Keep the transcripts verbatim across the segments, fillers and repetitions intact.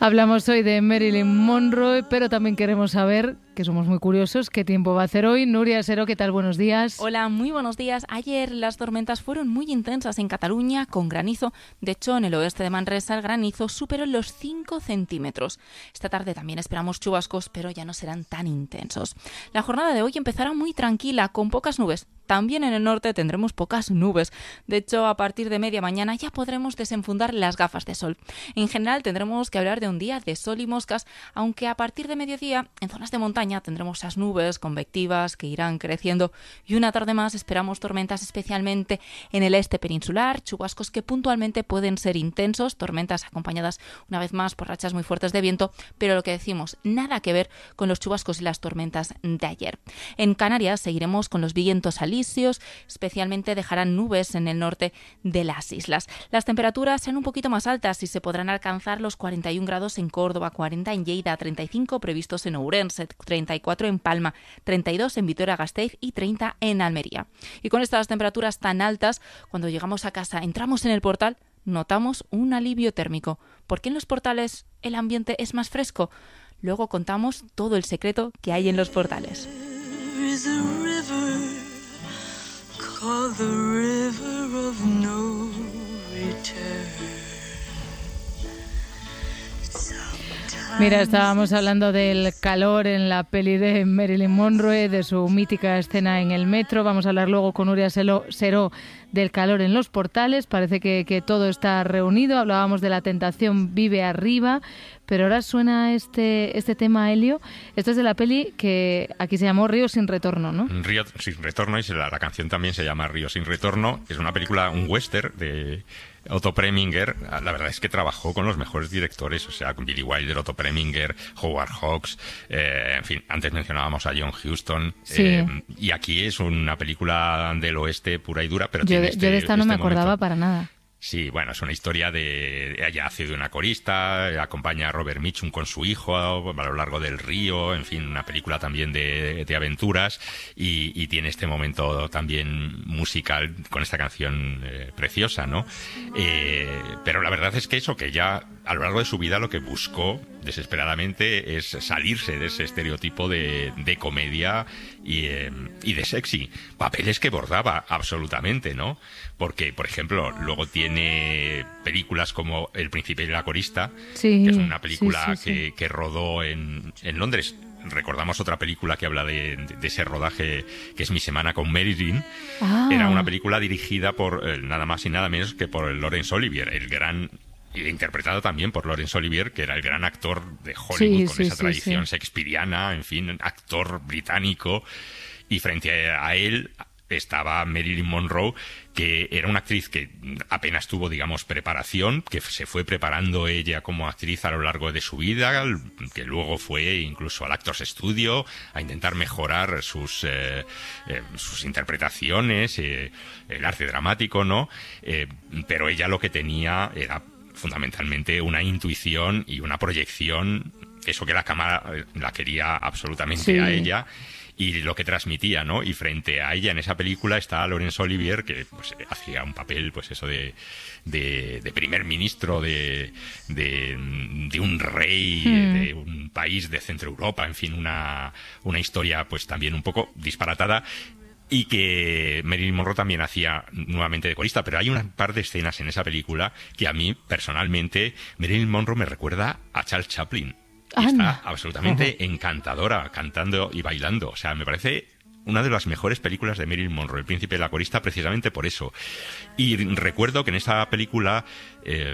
Hablamos hoy de Marilyn Monroe, pero también queremos saber, que somos muy curiosos, qué tiempo va a hacer hoy. Nuria Sero, ¿qué tal? Buenos días. Hola, muy buenos días. Ayer las tormentas fueron muy intensas en Cataluña, con granizo. De hecho, en el oeste de Manresa el granizo superó los cinco centímetros. Esta tarde también esperamos chubascos, pero ya no serán tan intensos. La jornada de hoy empezará muy tranquila, con pocas nubes. También en el norte tendremos pocas nubes. De hecho, a partir de media mañana ya podremos desenfundar las gafas de sol. En general tendremos que hablar de un día de sol y moscas, aunque a partir de mediodía en zonas de montaña tendremos esas nubes convectivas que irán creciendo y una tarde más esperamos tormentas, especialmente en el este peninsular, chubascos que puntualmente pueden ser intensos, tormentas acompañadas una vez más por rachas muy fuertes de viento, pero lo que decimos, nada que ver con los chubascos y las tormentas de ayer. En Canarias seguiremos con los vientos alisios, especialmente dejarán nubes en el norte de las islas. Las temperaturas serán un poquito más altas y se podrán alcanzar los cuarenta y un grados en Córdoba, cuarenta en Lleida, treinta y cinco previstos en Ourense, treinta y cuatro en Palma, treinta y dos en Vitoria-Gasteiz y treinta en Almería. Y con estas temperaturas tan altas, cuando llegamos a casa, entramos en el portal, notamos un alivio térmico. ¿Por qué en los portales el ambiente es más fresco? Luego contamos todo el secreto que hay en los portales. Mira, estábamos hablando del calor en la peli de Marilyn Monroe, de su mítica escena en el metro. Vamos a hablar luego con Nuria Sero del calor en los portales. Parece que, que todo está reunido. Hablábamos de La tentación vive arriba, pero ahora suena este este tema, Helio. Esto es de la peli que aquí se llamó Río sin retorno, ¿no? Río sin retorno, y la, la canción también se llama Río sin retorno. Es una película, un western de Otto Preminger. La verdad es que trabajó con los mejores directores, o sea, con Billy Wilder, Otto Preminger, Howard Hawks, eh, en fin, antes mencionábamos a John Huston. Sí. Eh, y aquí es una película del oeste pura y dura, pero yo, tiene de, este, yo de esta no este me acordaba momento. para nada. Sí, bueno, es una historia de... Ella hace de una corista, acompaña a Robert Mitchum con su hijo a lo largo del río, en fin, una película también de, de aventuras y, y tiene este momento también musical con esta canción eh, preciosa, ¿no? Eh, pero la verdad es que eso, que ella a lo largo de su vida lo que buscó desesperadamente es salirse de ese estereotipo de, de comedia y, eh, y de sexy. Papeles que bordaba absolutamente, ¿no? Porque, por ejemplo, luego tiene películas como El príncipe y la corista, sí, que es una película sí, sí, que, sí. que rodó en, en Londres. Recordamos otra película que habla de, de, de ese rodaje, que es Mi semana con Marilyn. Ah. Era una película dirigida por eh, nada más y nada menos que por Laurence Olivier, el gran... y interpretado también por Laurence Olivier, que era el gran actor de Hollywood, sí, con sí, esa sí, tradición sí. shakespeariana, en fin, actor británico. Y frente a él estaba Marilyn Monroe, que era una actriz que apenas tuvo, digamos, preparación, que se fue preparando ella como actriz a lo largo de su vida, que luego fue incluso al Actors Studio a intentar mejorar sus eh, eh, sus interpretaciones, eh, el arte dramático, ¿no? Eh, pero ella lo que tenía era fundamentalmente una intuición y una proyección, eso que la cámara la quería absolutamente sí. a ella y lo que transmitía, ¿no? Y frente a ella en esa película está Laurence Olivier, que pues hacía un papel, pues eso de de, de primer ministro de, de, de un rey hmm. de un país de Centro Europa, en fin, una, una historia pues también un poco disparatada. Y que Marilyn Monroe también hacía nuevamente de corista, pero hay un par de escenas en esa película que a mí, personalmente, Marilyn Monroe me recuerda a Charles Chaplin. Y está absolutamente uh-huh. encantadora, cantando y bailando. O sea, me parece una de las mejores películas de Marilyn Monroe, El príncipe de la corista, precisamente por eso. Y recuerdo que en esta película, eh,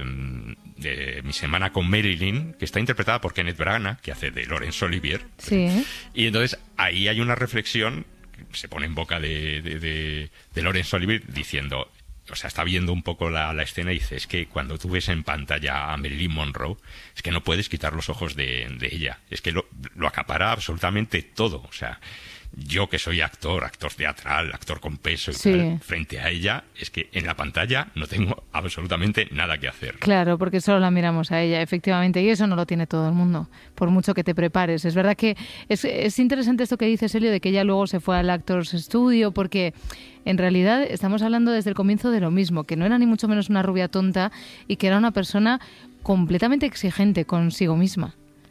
de Mi semana con Marilyn, que está interpretada por Kenneth Branagh, que hace de Laurence Olivier. Sí. Y entonces ahí hay una reflexión se pone en boca de, de, de, de Laurence Olivier diciendo, o sea, está viendo un poco la, la escena y dice, es que cuando tú ves en pantalla a Marilyn Monroe, es que no puedes quitar los ojos de, de ella, es que lo, lo acapara absolutamente todo, o sea, yo que soy actor, actor teatral, actor con peso y sí. tal, frente a ella, es que en la pantalla no tengo absolutamente nada que hacer. Claro, porque solo la miramos a ella, efectivamente, y eso no lo tiene todo el mundo, por mucho que te prepares. Es verdad que es, es interesante esto que dices, Helio, de que ella luego se fue al Actors Studio, porque en realidad estamos hablando desde el comienzo de lo mismo, que no era ni mucho menos una rubia tonta y que era una persona completamente exigente consigo misma.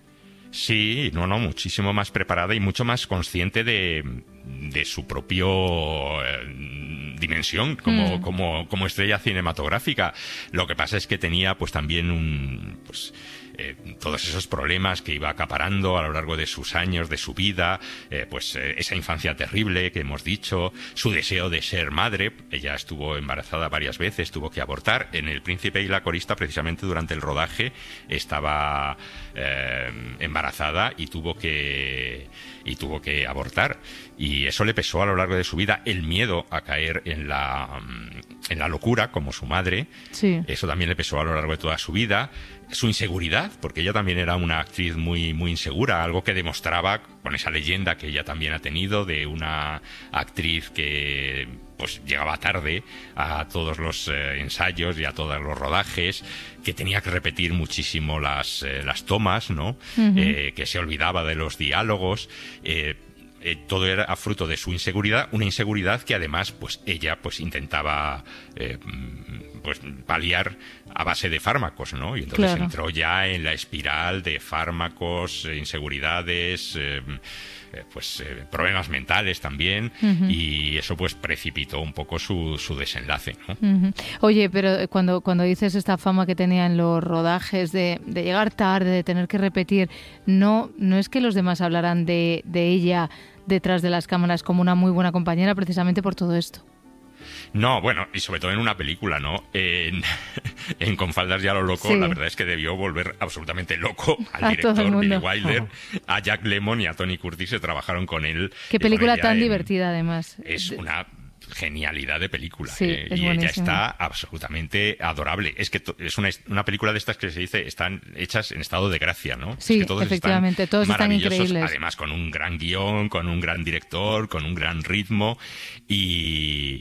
Sí, no, no, muchísimo más preparada y mucho más consciente de, de su propio eh, dimensión como, mm. como, como estrella cinematográfica. Lo que pasa es que tenía pues también un... pues Eh, todos esos problemas que iba acaparando a lo largo de sus años, de su vida, eh, pues eh, esa infancia terrible que hemos dicho, su deseo de ser madre. Ella estuvo embarazada varias veces, tuvo que abortar. En El Príncipe y la Corista, precisamente durante el rodaje, estaba eh, embarazada y tuvo que y tuvo que abortar. Y eso le pesó a lo largo de su vida. El miedo a caer en la en la locura, como su madre, sí. Eso también le pesó a lo largo de toda su vida. Su inseguridad, porque ella también era una actriz muy, muy insegura, algo que demostraba con esa leyenda que ella también ha tenido de una actriz que pues llegaba tarde a todos los eh, ensayos y a todos los rodajes, que tenía que repetir muchísimo las, eh, las tomas, ¿no? Uh-huh. eh, que se olvidaba de los diálogos. Eh, Eh, todo era fruto de su inseguridad, una inseguridad que además pues ella pues intentaba eh, pues paliar a base de fármacos, ¿no? Y entonces claro. entró ya en la espiral de fármacos, eh, inseguridades, eh, eh, pues eh, problemas mentales también, uh-huh. y eso pues precipitó un poco su, su desenlace, ¿no? Uh-huh. Oye, pero cuando, cuando dices esta fama que tenía en los rodajes de, de llegar tarde, de tener que repetir, no, no es que los demás hablaran de, de ella detrás de las cámaras como una muy buena compañera precisamente por todo esto. No, bueno, y sobre todo en una película, ¿no? En, en Con faldas y a lo loco, sí. La verdad es que debió volver absolutamente loco al a director Billy Wilder, oh. a Jack Lemmon y a Tony Curtis, que trabajaron con él. Qué película tan en, divertida, además. Es una genialidad de película, sí, eh, es y buenísimo. Ella está absolutamente adorable. Es que to- es una, una película de estas que se dice están hechas en estado de gracia, ¿no? Sí, es que todos efectivamente, están todos están maravillosos, increíbles. además con un gran guión, con un gran director, con un gran ritmo y,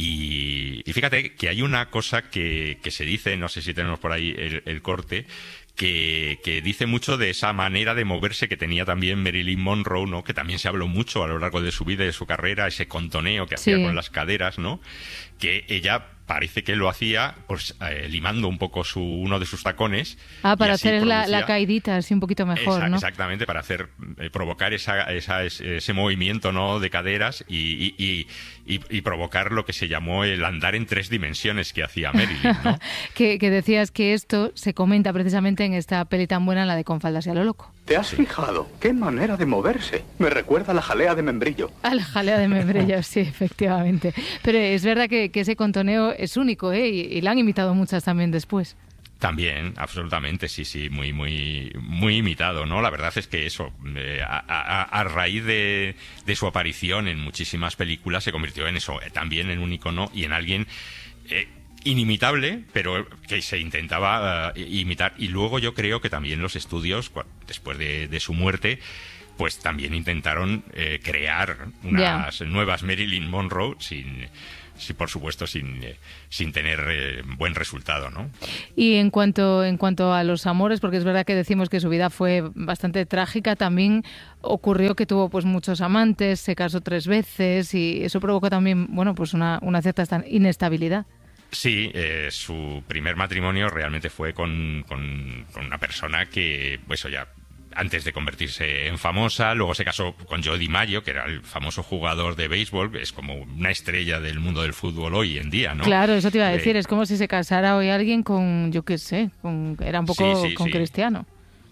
y, y fíjate que hay una cosa que, que se dice, no sé si tenemos por ahí el, el corte, Que, que dice mucho de esa manera de moverse que tenía también Marilyn Monroe, ¿no? Que también se habló mucho a lo largo de su vida y de su carrera, ese contoneo que hacía sí. con las caderas, ¿no? Que ella parece que lo hacía pues eh, limando un poco su uno de sus tacones. Ah, para hacer producía... la, la caidita así un poquito mejor, Esa, ¿no? Exactamente, para hacer eh, provocar esa, esa, ese movimiento, ¿no? De caderas y, y, y, y provocar lo que se llamó el andar en tres dimensiones que hacía Marilyn, ¿no? que, que decías que esto se comenta precisamente en esta peli tan buena, la de Con faldas y a lo loco. ¿Te has fijado? ¡Qué manera de moverse! Me recuerda a la jalea de membrillo. A la jalea de membrillo, sí, efectivamente. Pero es verdad que, que ese contoneo es único, ¿eh? Y, y la han imitado muchas también después. También, absolutamente, sí, sí, muy, muy, muy imitado, ¿no? La verdad es que eso, eh, a, a, a raíz de, de su aparición en muchísimas películas, se convirtió en eso, eh, también en un icono y en alguien eh, inimitable, pero que se intentaba uh, imitar. Y luego yo creo que también los estudios, después de, de su muerte, pues también intentaron eh, crear unas yeah. nuevas Marilyn Monroe sin... Sí, por supuesto, sin, eh, sin tener eh, buen resultado, ¿no? Y en cuanto en cuanto a los amores, porque es verdad que decimos que su vida fue bastante trágica, también ocurrió que tuvo pues muchos amantes, se casó tres veces y eso provocó también, bueno, pues una, una cierta inestabilidad. Sí, eh, su primer matrimonio realmente fue con, con, con una persona que, pues ya... antes de convertirse en famosa, luego se casó con Joe DiMaggio, que era el famoso jugador de béisbol, es como una estrella del mundo del fútbol hoy en día, ¿no? Claro, eso te iba a decir, eh, es como si se casara hoy alguien con, yo qué sé, con, era un poco sí, sí, con sí. Cristiano.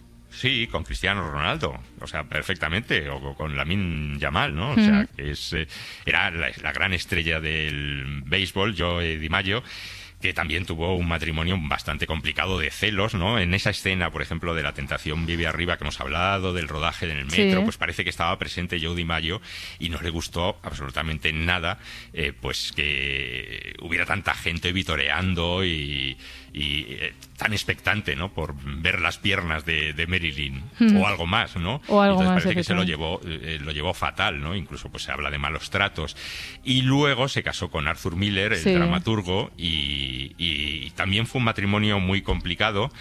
Sí, con Cristiano Ronaldo, o sea, perfectamente, o con Lamine Yamal, ¿no? O mm. sea, que es, eh, era la, la gran estrella del béisbol, Joe DiMaggio, que también tuvo un matrimonio bastante complicado de celos, ¿no? En esa escena, por ejemplo, de La tentación vive arriba que hemos hablado, del rodaje en el metro, sí. Pues parece que estaba presente Joe DiMaggio y no le gustó absolutamente nada, eh, pues que hubiera tanta gente vitoreando y, y eh, tan expectante, ¿no? Por ver las piernas de, de Marilyn mm. o algo más, ¿no? O algo Entonces más, parece que se lo llevó, eh, lo llevó fatal, ¿no? Incluso pues se habla de malos tratos. Y luego se casó con Arthur Miller, el sí. dramaturgo, y Y, y también fue un matrimonio muy complicado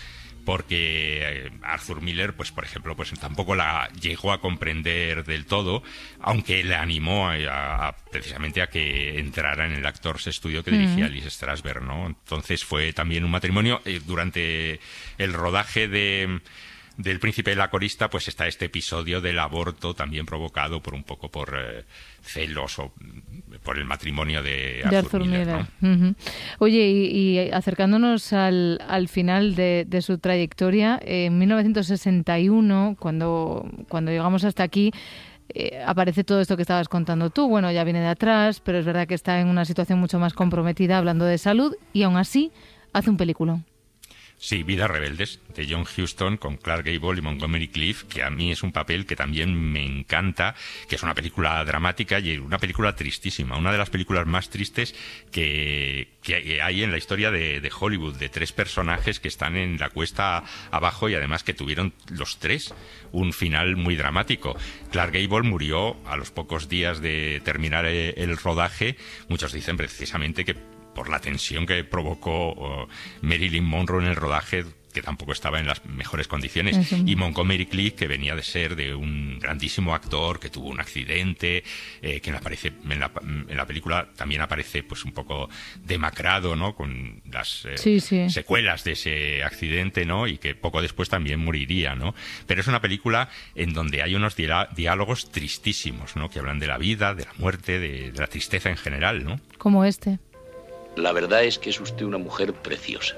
porque Arthur Miller, pues por ejemplo, pues tampoco la llegó a comprender del todo, aunque le animó a, a, precisamente a que entrara en el Actors Studio que dirigía mm. Lee Strasberg, ¿no? Entonces fue también un matrimonio. Eh, durante el rodaje de del Príncipe de la Corista, pues está este episodio del aborto también provocado por un poco por eh, celos o por el matrimonio de Arthur, de Arthur Miller, Miller. ¿No? Uh-huh. Oye, y, y acercándonos al, al final de, de su trayectoria, eh, en mil novecientos sesenta y uno, cuando, cuando llegamos hasta aquí, eh, aparece todo esto que estabas contando tú. Bueno, ya viene de atrás, pero es verdad que está en una situación mucho más comprometida hablando de salud, y aún así hace un peliculón. Sí, Vidas rebeldes, de John Huston, con Clark Gable y Montgomery Clift, que a mí es un papel que también me encanta, que es una película dramática y una película tristísima, una de las películas más tristes que, que hay en la historia de, de Hollywood, de tres personajes que están en la cuesta abajo y además que tuvieron los tres un final muy dramático. Clark Gable murió a los pocos días de terminar el, el rodaje. Muchos dicen precisamente que por la tensión que provocó uh, Marilyn Monroe en el rodaje, que tampoco estaba en las mejores condiciones, uh-huh. y Montgomery Clift, que venía de ser de un grandísimo actor que tuvo un accidente, eh, que aparece en la, en la película también aparece pues un poco demacrado, ¿no? Con las eh, sí, sí. secuelas de ese accidente, ¿no? Y que poco después también moriría, ¿no? Pero es una película en donde hay unos diá- diálogos tristísimos, ¿no? Que hablan de la vida, de la muerte, de, de la tristeza en general, ¿no? Como este. La verdad es que es usted una mujer preciosa.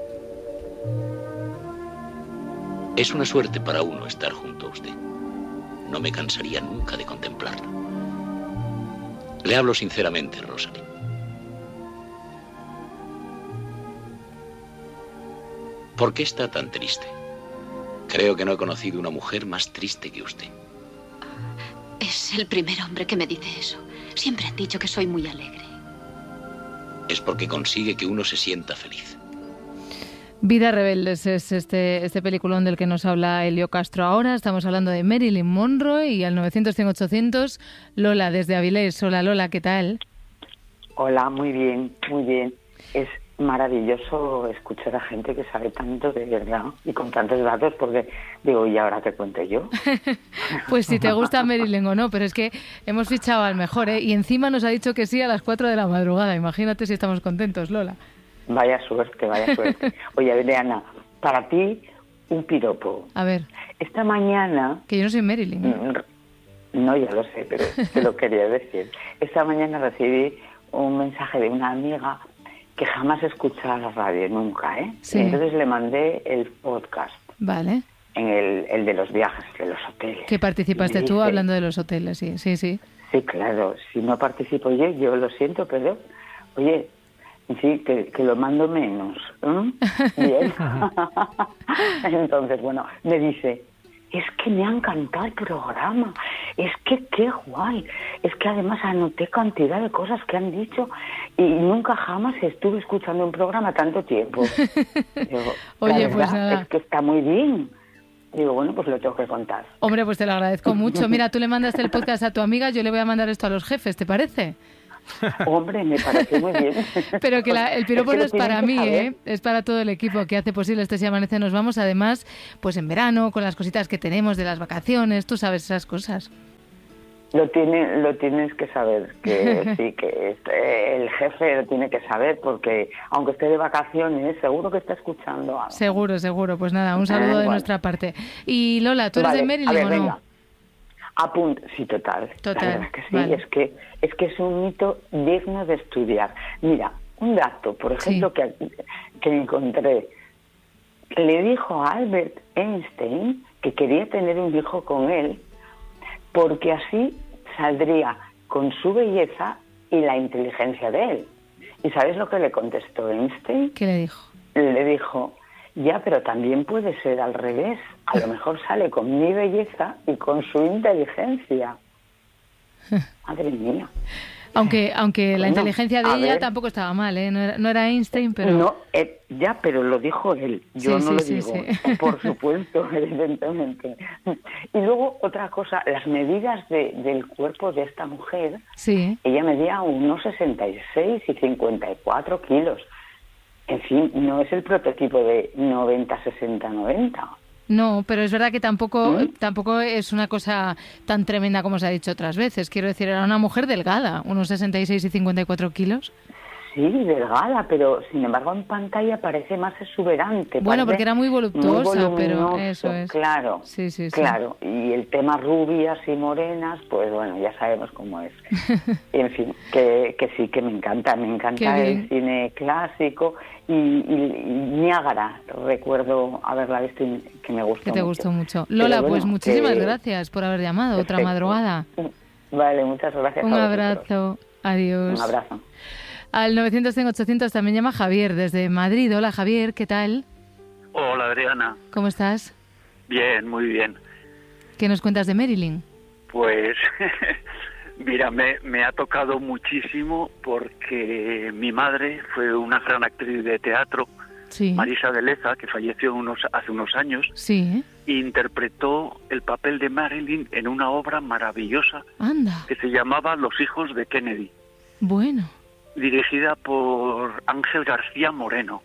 Es una suerte para uno estar junto a usted. No me cansaría nunca de contemplarla. Le hablo sinceramente, Rosalie. ¿Por qué está tan triste? Creo que no he conocido una mujer más triste que usted. Es el primer hombre que me dice eso. Siempre han dicho que soy muy alegre. Es porque consigue que uno se sienta feliz. Vidas rebeldes es este, este peliculón del que nos habla Elio Castro ahora. Estamos hablando de Marilyn Monroe y al novecientos cien ochocientos, Lola desde Avilés. Hola Lola, ¿qué tal? Hola, muy bien, muy bien. Es maravilloso escuchar a gente que sabe tanto de verdad y con tantos datos, porque digo, ¿y ahora qué cuento yo? Pues si te gusta Marilyn o no, pero es que hemos fichado al mejor, ¿eh? Y encima nos ha dicho que sí a las cuatro de la madrugada. Imagínate si estamos contentos, Lola. Vaya suerte, vaya suerte. Oye, Adriana, para ti, un piropo. A ver. Esta mañana... Que yo no soy Marilyn, ¿eh? No, ya lo sé, pero te lo quería decir. Esta mañana recibí un mensaje de una amiga que jamás escucha la radio, nunca, ¿eh? Sí. Entonces le mandé el podcast. Vale. En el, el de los viajes, de los hoteles. Que participaste tú hablando de los hoteles, sí, sí, sí. Sí, claro. Si no participo yo, yo lo siento, pero... Oye, sí, que, que lo mando menos. ¿eh? Bien. Entonces, bueno, me dice... Es que me ha encantado el programa, es que qué guay, es que además anoté cantidad de cosas que han dicho y nunca jamás estuve escuchando un programa tanto tiempo. Digo, Oye, verdad, pues nada. Es que está muy bien. Digo, bueno, pues lo tengo que contar. Hombre, pues te lo agradezco mucho. Mira, tú le mandaste el podcast a tu amiga, yo le voy a mandar esto a los jefes, ¿te parece? Hombre, me parece muy bien. Pero que la, el piropo no es para mí, ¿eh? Es para todo el equipo que hace posible este Si Amanece Nos Vamos. Además, pues en verano, con las cositas que tenemos de las vacaciones, tú sabes esas cosas. Lo tiene, lo tienes que saber, que sí, que este, el jefe lo tiene que saber, porque aunque esté de vacaciones, seguro que está escuchando algo. Seguro, seguro. Pues nada, un saludo eh, de bueno. nuestra parte. Y Lola, ¿tú eres vale, de Marilyn a ver, o no? Venga. Apunt, sí, total. Total. La verdad es que sí, vale. es que es que es un mito digno de estudiar. Mira, un dato, por ejemplo, sí. que, que encontré. Le dijo a Albert Einstein que quería tener un hijo con él porque así saldría con su belleza y la inteligencia de él. ¿Y sabes lo que le contestó Einstein? ¿Qué le dijo? Le dijo... Ya, pero también puede ser al revés. A lo mejor sale con mi belleza y con su inteligencia. Madre mía. Aunque aunque bueno, la inteligencia de ella ver. tampoco estaba mal, ¿eh? No era, no era Einstein, pero... No, eh, ya, pero lo dijo él. Yo sí, no sí, lo sí, digo. Sí. Por supuesto, evidentemente. Y luego, otra cosa, las medidas de, del cuerpo de esta mujer. Sí. Ella medía unos sesenta y seis y cincuenta y cuatro kilos. en fin, no es el prototipo de noventa, sesenta, noventa. No, pero es verdad que tampoco, ¿Mm? tampoco es una cosa tan tremenda como se ha dicho otras veces. Quiero decir, era una mujer delgada, unos sesenta y seis y cincuenta y cuatro kilos. Sí, delgada, pero sin embargo en pantalla parece más exuberante. Bueno, porque era muy voluptuosa, muy pero eso es. Claro, sí, sí, sí. claro. Y el tema rubias y morenas, pues bueno, ya sabemos cómo es. En fin, que, que sí, que me encanta, me encanta el cine clásico y, y, y Niágara, recuerdo haberla visto y que me gustó mucho. Que te gustó mucho. Lola, bueno, pues muchísimas que... gracias por haber llamado. Perfecto. Otra madrugada. Vale, muchas gracias. Un a abrazo, adiós. Un abrazo. Al novecientos cien ochocientos también llama Javier desde Madrid. Hola Javier, ¿qué tal? Hola Adriana. ¿Cómo estás? Bien, muy bien. ¿Qué nos cuentas de Marilyn? Pues, mira, me, me ha tocado muchísimo porque mi madre fue una gran actriz de teatro, sí. Marisa de Leza, que falleció unos, hace unos años, sí. e interpretó el papel de Marilyn en una obra maravillosa. Anda. Que se llamaba Los hijos de Kennedy. Bueno. Dirigida por Ángel García Moreno.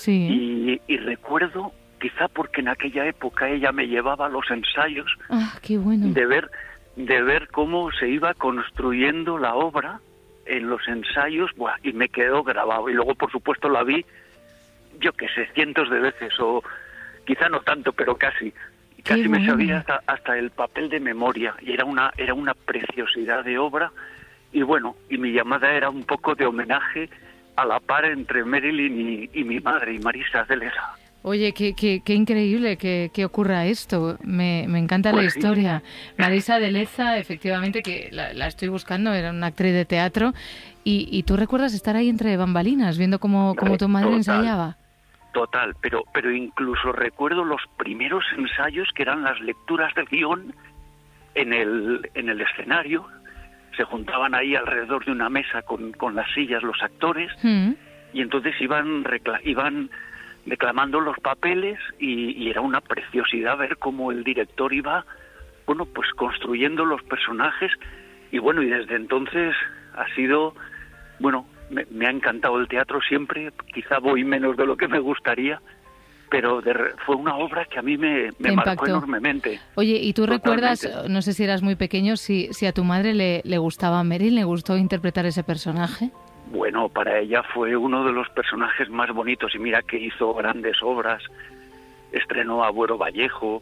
Sí. Y, y recuerdo, quizá porque en aquella época ella me llevaba a los ensayos, ah, qué bueno. de ver, de ver cómo se iba construyendo la obra en los ensayos, buah, y me quedó grabado. Y luego, por supuesto, la vi, yo qué sé, cientos de veces, o quizá no tanto, pero casi. Y casi qué me bueno. sabía hasta, hasta el papel de memoria. Y era una, era una preciosidad de obra. Y bueno, y mi llamada era un poco de homenaje a la par entre Marilyn y, y mi madre, y Marisa de Leza. Oye, qué, qué, qué increíble que, que ocurra esto. Me, me encanta pues la historia. Sí. Marisa de Leza, efectivamente, que la, la estoy buscando, era una actriz de teatro. Y, y tú recuerdas estar ahí entre bambalinas, viendo cómo, cómo tu madre total, ensayaba. Total, pero, pero incluso recuerdo los primeros ensayos, que eran las lecturas del guión en el, en el escenario. Se juntaban ahí alrededor de una mesa con, con las sillas los actores, mm. y entonces iban recla- iban declamando los papeles, y, y era una preciosidad ver cómo el director iba, bueno, pues construyendo los personajes. Y bueno, y desde entonces ha sido, bueno, me, me ha encantado el teatro siempre. Quizá voy menos de lo que me gustaría, pero de, fue una obra que a mí me, me marcó enormemente. Oye, ¿y tú Totalmente. recuerdas, no sé si eras muy pequeño, si, si a tu madre le, le gustaba Marilyn, le gustó interpretar ese personaje? Bueno, para ella fue uno de los personajes más bonitos, y mira que hizo grandes obras, estrenó a Buero Vallejo,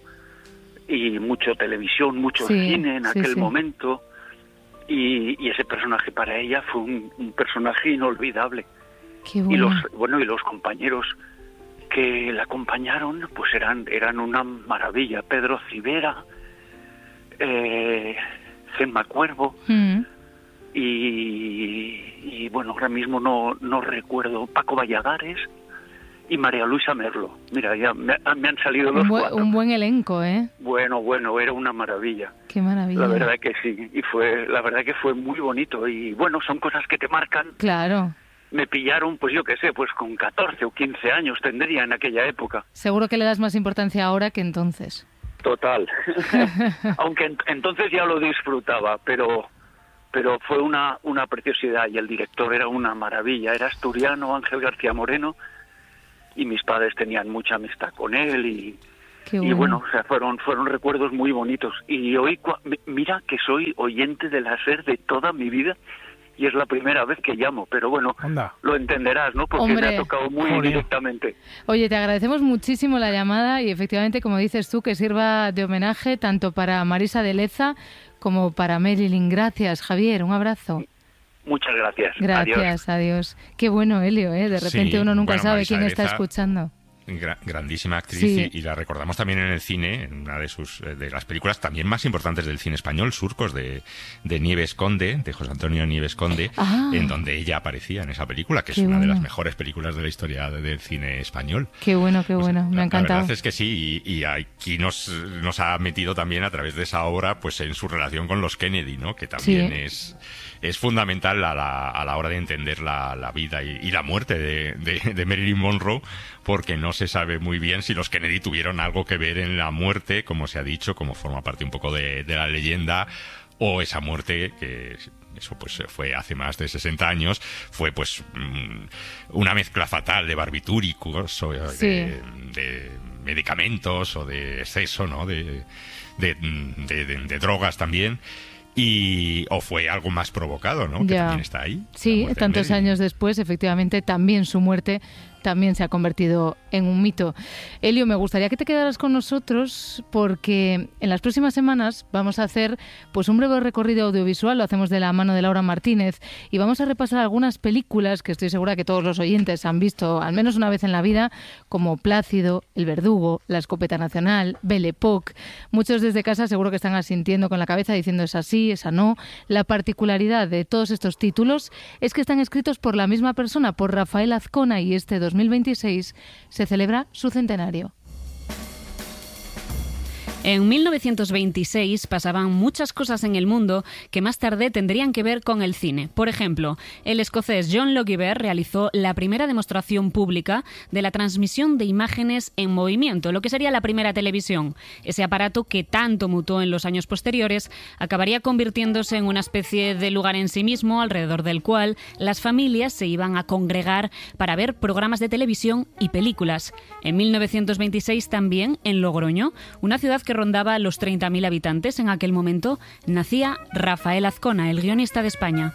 y mucho televisión, mucho sí, cine en sí, aquel sí. momento, y, y ese personaje para ella fue un, un personaje inolvidable. Qué bueno. Y los, bueno, y los compañeros que la acompañaron, pues eran eran una maravilla. Pedro Civera, eh, Gemma Cuervo, mm. y, y bueno, ahora mismo no, no recuerdo, Paco Valladares y María Luisa Merlo. Mira, ya me, me han salido los un, bu- cuatro. un buen elenco, ¿eh? Bueno, bueno, era una maravilla. Qué maravilla. La verdad que sí, y fue, la verdad que fue muy bonito, y bueno, son cosas que te marcan. Claro. Me pillaron, pues yo qué sé, pues con catorce o quince años tendría en aquella época. Seguro que le das más importancia ahora que entonces. Total. Aunque en, entonces ya lo disfrutaba, pero pero fue una, una preciosidad, y el director era una maravilla. Era asturiano, Ángel García Moreno, y mis padres tenían mucha amistad con él, y, Qué bueno. y bueno, o sea, fueron, fueron recuerdos muy bonitos. Y hoy, mira que soy oyente de la SER de toda mi vida, y es la primera vez que llamo, pero bueno, Anda. Lo entenderás, ¿no? Porque Hombre. me ha tocado muy Joder. directamente. Oye, te agradecemos muchísimo la llamada, y efectivamente, como dices tú, que sirva de homenaje tanto para Marisa de Leza como para Marilyn. Gracias, Javier, un abrazo. Muchas gracias. Gracias, adiós. adiós. Qué bueno, Helio, ¿eh? De repente Sí, uno nunca bueno, sabe Marisa quién de está Leza, escuchando. Gra- grandísima actriz, Sí. y, y la recordamos también en el cine, en una de sus de las películas también más importantes del cine español, Surcos, de, de Nieves Conde, de José Antonio Nieves Conde, Ah. en donde ella aparecía en esa película, que Qué es una bueno. de las mejores películas de la historia de- del cine español. Qué bueno, qué Pues, bueno, me la, ha encantado. La verdad es que sí, y, y aquí nos, nos ha metido también a través de esa obra, pues en su relación con los Kennedy, ¿no? Que también Sí. es, es fundamental a la, a la hora de entender la, la vida y, y la muerte de, de, de Marilyn Monroe, porque no se sabe muy bien si los Kennedy tuvieron algo que ver en la muerte, como se ha dicho, como forma parte un poco de, de la leyenda, o esa muerte que eso pues fue hace más de sesenta años, fue pues una mezcla fatal de barbitúricos o de, sí. de medicamentos o de exceso, ¿no? de, de, de, de, de drogas también. Y, o fue algo más provocado, ¿no? Ya. Que también está ahí. Sí, tantos años después, efectivamente, también su muerte también se ha convertido en un mito. Elio, me gustaría que te quedaras con nosotros porque en las próximas semanas vamos a hacer pues un breve recorrido audiovisual, lo hacemos de la mano de Laura Martínez, y vamos a repasar algunas películas que estoy segura que todos los oyentes han visto al menos una vez en la vida, como Plácido, El Verdugo, La Escopeta Nacional, Belle Époque. Muchos desde casa seguro que están asintiendo con la cabeza diciendo esa sí, esa no. La particularidad de todos estos títulos es que están escritos por la misma persona, por Rafael Azcona, y este dos mil veintiséis se celebra su centenario. En mil novecientos veintiséis pasaban muchas cosas en el mundo que más tarde tendrían que ver con el cine. Por ejemplo, el escocés John Logie realizó la primera demostración pública de la transmisión de imágenes en movimiento, lo que sería la primera televisión. Ese aparato, que tanto mutó en los años posteriores, acabaría convirtiéndose en una especie de lugar en sí mismo, alrededor del cual las familias se iban a congregar para ver programas de televisión y películas. En mil novecientos veintiséis también, en Logroño, una ciudad que rondaba los treinta mil habitantes en aquel momento, nacía Rafael Azcona, el guionista de España.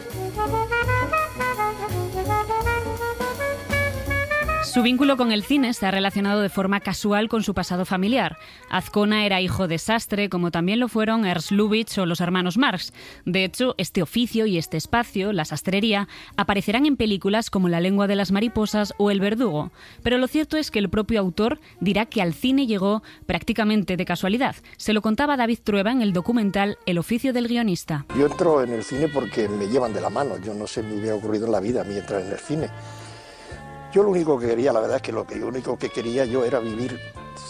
Su vínculo con el cine está relacionado de forma casual con su pasado familiar. Azcona era hijo de sastre, como también lo fueron Ernst Lubitsch o los hermanos Marx. De hecho, este oficio y este espacio, la sastrería, aparecerán en películas como La lengua de las mariposas o El verdugo. Pero lo cierto es que el propio autor dirá que al cine llegó prácticamente de casualidad. Se lo contaba David Trueba en el documental El oficio del guionista. Yo entro en el cine porque me llevan de la mano. Yo no sé, me hubiera ocurrido en la vida a mí entrar en el cine. Yo lo único que quería, la verdad es que lo, que lo único que quería yo era vivir,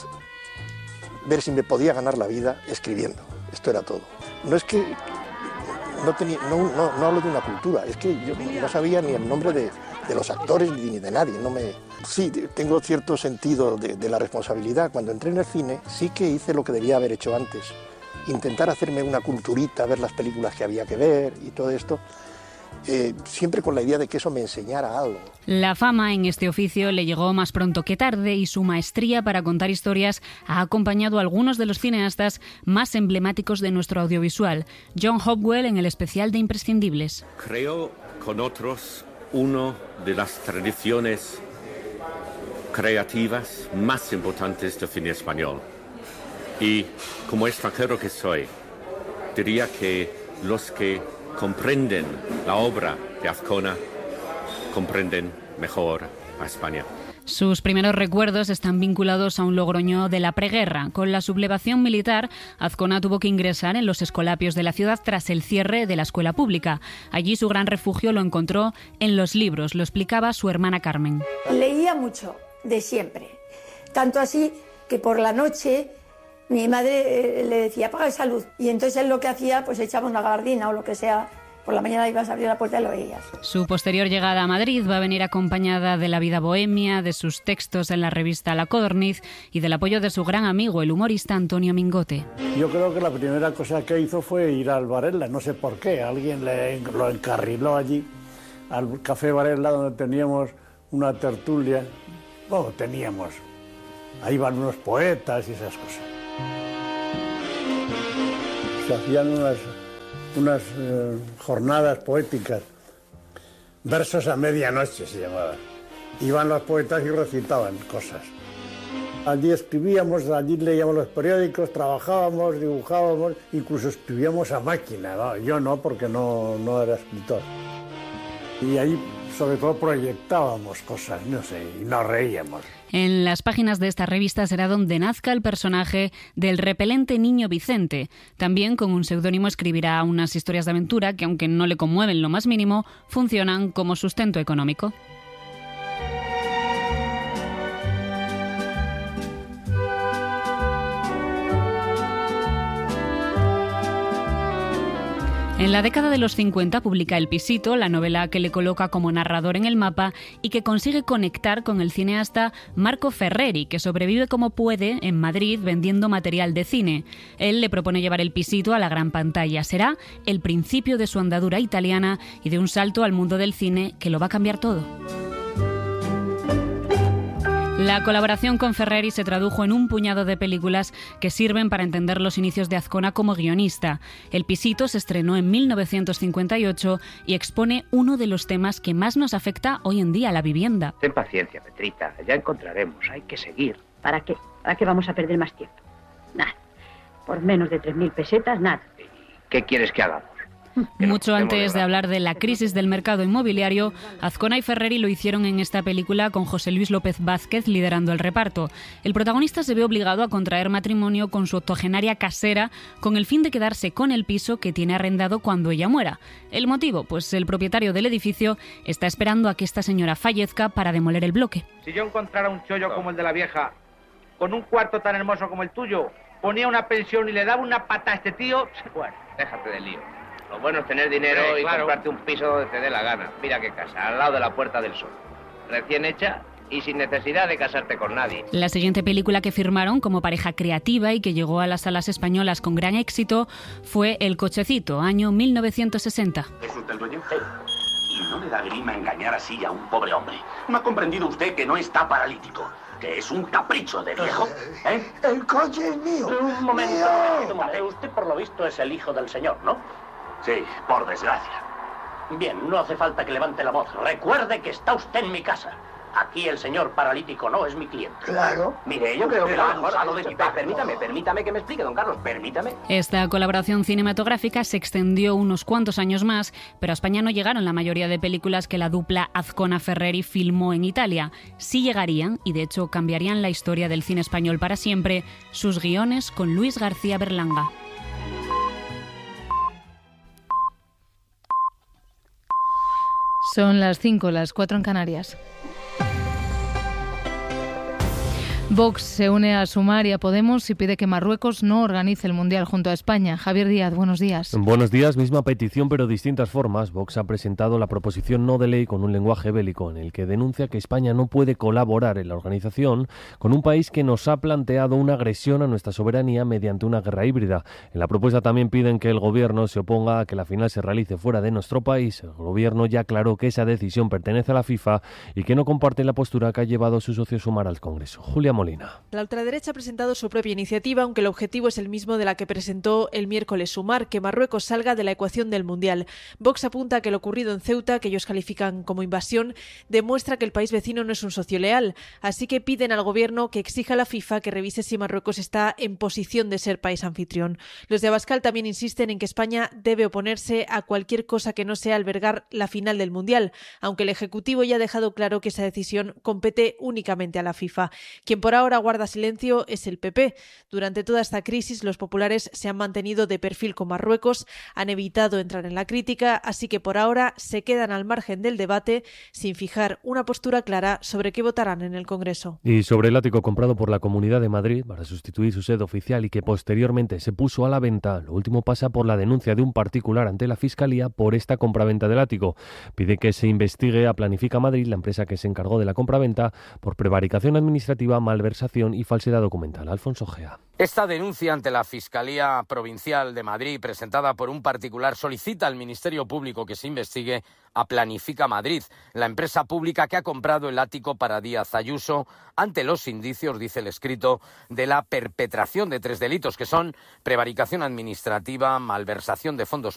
ver si me podía ganar la vida escribiendo. Esto era todo. No es que, no, tenía, no, no, no hablo de una cultura, es que yo no sabía ni el nombre de, de los actores ni de nadie. No me, sí, tengo cierto sentido de, de la responsabilidad. Cuando entré en el cine sí que hice lo que debía haber hecho antes. Intentar hacerme una culturita, ver las películas que había que ver y todo esto. Eh, siempre con la idea de que eso me enseñara algo. La fama en este oficio le llegó más pronto que tarde y su maestría para contar historias ha acompañado a algunos de los cineastas más emblemáticos de nuestro audiovisual. John Hopwell en el especial de Imprescindibles. Creo con otros una de las tradiciones creativas más importantes del cine español. Y como extranjero que soy, diría que los que comprenden la obra de Azcona, comprenden mejor a España. Sus primeros recuerdos están vinculados a un Logroño de la preguerra. Con la sublevación militar, Azcona tuvo que ingresar en los escolapios de la ciudad tras el cierre de la escuela pública. Allí su gran refugio lo encontró en los libros, lo explicaba su hermana Carmen. Leía mucho, de siempre. Tanto así que por la noche mi madre le decía, apaga esa luz. Y entonces él lo que hacía, pues echaba una gabardina o lo que sea. Por la mañana ibas a abrir la puerta y lo veías. Su posterior llegada a Madrid va a venir acompañada de la vida bohemia, de sus textos en la revista La Codorniz y del apoyo de su gran amigo, el humorista Antonio Mingote. Yo creo que la primera cosa que hizo fue ir al Varela, no sé por qué. Alguien le, lo encarriló allí, al Café Varela, donde teníamos una tertulia. Bueno, teníamos. Ahí van unos poetas y esas cosas. Se hacían unas, unas eh, jornadas poéticas, versos a medianoche se llamaban. Iban los poetas y recitaban cosas. Allí escribíamos, allí leíamos los periódicos, trabajábamos, dibujábamos, incluso escribíamos a máquina, ¿no? Yo no, porque no, no era escritor. Y ahí sobre todo proyectábamos cosas, no sé, y nos reíamos. En las páginas de esta revista será donde nazca el personaje del repelente niño Vicente. También con un seudónimo escribirá unas historias de aventura que, aunque no le conmueven lo más mínimo, funcionan como sustento económico. En la década de los cincuenta publica El Pisito, la novela que le coloca como narrador en el mapa y que consigue conectar con el cineasta Marco Ferreri, que sobrevive como puede en Madrid vendiendo material de cine. Él le propone llevar El Pisito a la gran pantalla. Será el principio de su andadura italiana y de un salto al mundo del cine que lo va a cambiar todo. La colaboración con Ferreri se tradujo en un puñado de películas que sirven para entender los inicios de Azcona como guionista. El Pisito se estrenó en mil novecientos cincuenta y ocho y expone uno de los temas que más nos afecta hoy en día, la vivienda. Ten paciencia, Petrita, ya encontraremos, hay que seguir. ¿Para qué? ¿Para qué vamos a perder más tiempo? Nada. Por menos de tres mil pesetas, nada. ¿Qué quieres que hagamos? Mucho antes de hablar de la crisis del mercado inmobiliario, Azcona y Ferreri lo hicieron en esta película con José Luis López Vázquez liderando el reparto. El protagonista se ve obligado a contraer matrimonio con su octogenaria casera con el fin de quedarse con el piso que tiene arrendado cuando ella muera. ¿El motivo? Pues el propietario del edificio está esperando a que esta señora fallezca para demoler el bloque. Si yo encontrara un chollo como el de la vieja, con un cuarto tan hermoso como el tuyo, ponía una pensión y le daba una pata a este tío, bueno, déjate de lío. Lo bueno es tener dinero Sí, y claro. comprarte un piso donde te dé la gana. Mira qué casa, al lado de la Puerta del Sol. Recién hecha y sin necesidad de casarte con nadie. La siguiente película que firmaron como pareja creativa y que llegó a las salas españolas con gran éxito fue El Cochecito, año mil novecientos sesenta. ¿Es usted el dueño? Sí. Y no le da grima engañar así a un pobre hombre. ¿No ha comprendido usted que no está paralítico? Que es un capricho de viejo, ¿eh? El coche es mío. Un momento, Mío. un momentito, vale. Usted por lo visto es el hijo del señor, ¿no? Sí, por desgracia. Bien, no hace falta que levante la voz. Recuerde que está usted en mi casa. Aquí el señor paralítico no es mi cliente. Claro. Mire, yo creo que lo mejor... De permítame, permítame que me explique, don Carlos, permítame. Esta colaboración cinematográfica se extendió unos cuantos años más, pero a España no llegaron la mayoría de películas que la dupla Azcona-Ferreri filmó en Italia. Sí llegarían, y de hecho cambiarían la historia del cine español para siempre, sus guiones con Luis García Berlanga. Son las cinco, las cuatro en Canarias. Vox se une a Sumar y a Podemos y pide que Marruecos no organice el Mundial junto a España. Javier Díaz, buenos días. Buenos días, misma petición pero distintas formas. Vox ha presentado la proposición no de ley con un lenguaje bélico en el que denuncia que España no puede colaborar en la organización con un país que nos ha planteado una agresión a nuestra soberanía mediante una guerra híbrida. En la propuesta también piden que el gobierno se oponga a que la final se realice fuera de nuestro país. El gobierno ya aclaró que esa decisión pertenece a la FIFA y que no comparte la postura que ha llevado su socio Sumar al Congreso. Julia Molina. La ultraderecha ha presentado su propia iniciativa, aunque el objetivo es el mismo de la que presentó el miércoles Sumar, que Marruecos salga de la ecuación del Mundial. Vox apunta a que lo ocurrido en Ceuta, que ellos califican como invasión, demuestra que el país vecino no es un socio leal, así que piden al gobierno que exija a la FIFA que revise si Marruecos está en posición de ser país anfitrión. Los de Abascal también insisten en que España debe oponerse a cualquier cosa que no sea albergar la final del Mundial, aunque el Ejecutivo ya ha dejado claro que esa decisión compete únicamente a la FIFA. Quien por ahora guarda silencio es el P P. Durante toda esta crisis, los populares se han mantenido de perfil con Marruecos, han evitado entrar en la crítica, así que por ahora se quedan al margen del debate sin fijar una postura clara sobre qué votarán en el Congreso. Y sobre el ático comprado por la Comunidad de Madrid para sustituir su sede oficial y que posteriormente se puso a la venta, lo último pasa por la denuncia de un particular ante la Fiscalía por esta compraventa del ático. Pide que se investigue a Planifica Madrid, la empresa que se encargó de la compraventa, por prevaricación administrativa, malversación y falsedad documental. Alfonso Gea. Esta denuncia ante la Fiscalía Provincial de Madrid, presentada por un particular, solicita al Ministerio Público que se investigue a Planifica Madrid, la empresa pública que ha comprado el ático para Díaz Ayuso, ante los indicios, dice el escrito, de la perpetración de tres delitos que son prevaricación administrativa, malversación de fondos